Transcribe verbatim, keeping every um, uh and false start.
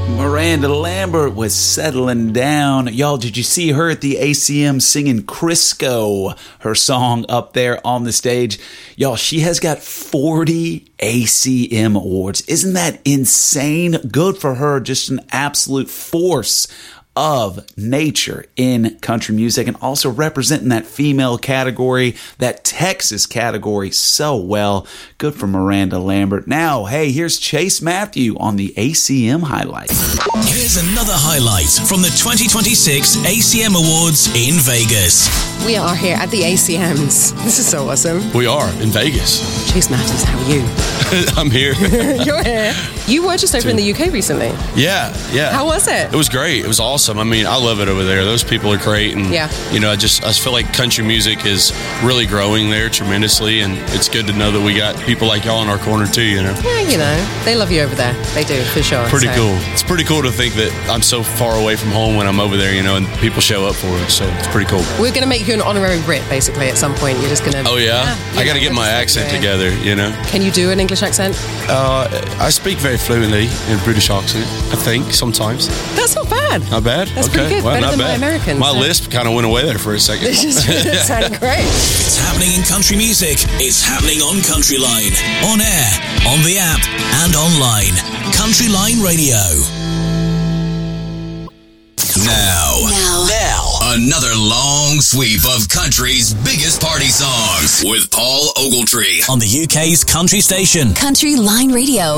Miranda Lambert was settling down. Y'all, did you see her at the A C M singing Crisco, her song up there on the stage? Y'all, she has got forty A C M awards. Isn't that insane? Good for her. Just an absolute force of nature in country music, and also representing that female category, that Texas category so well. Good for Miranda Lambert. Now, hey, here's Chase Matthew on the A C M highlights. Here's another highlight from the twenty twenty-six A C M Awards in Vegas. We are here at the A C Ms. This is so awesome. We are in Vegas. Chase Matthews, how are you? I'm here. You're here. You were just over in the U K recently. Yeah, yeah. How was it? It was great. It was awesome. I mean, I love it over there. Those people are great, and yeah. you know, I just I feel like country music is really growing there tremendously, and it's good to know that we got people like y'all in our corner too. You know. Yeah, you know, they love you over there. They do, for sure. Pretty so. cool. It's pretty cool to think that I'm so far away from home when I'm over there, you know, and people show up for it. So it's pretty cool. We're gonna make you an honorary Brit, basically, at some point. You're just gonna. Oh yeah, yeah I got to get my accent together. You know. Can you do an English accent? Uh, I speak very fluently in British accent. I think sometimes. That's not bad. Not bad. That's okay. pretty good. Well, Better not than bad. my Americans. My so. lisp kind of went away there for a second. It just sounded great. It's happening in country music. It's happening on Country Line, on air, on the app, and online. Country Line Radio. Now, now, now, another long sweep of country's biggest party songs with Paul Ogletree on the U K's country station, Country Line Radio.